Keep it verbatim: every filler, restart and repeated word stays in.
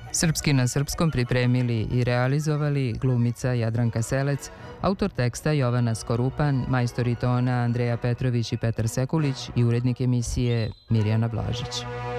Srpski na srpskom pripremili i realizovali glumica Jadranka Selec, autor teksta Jovana Skorupan, majstori tona Andreja Petrović i Petar Sekulić i urednik emisije Mirjana Blažić.